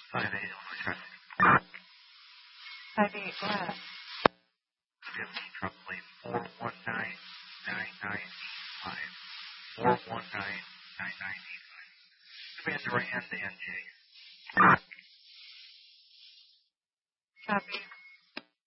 5-8, Illinois traffic. 5-8, go ahead. Truck plate 419-9985. 419-9985. Command Durand and Jay. Copy.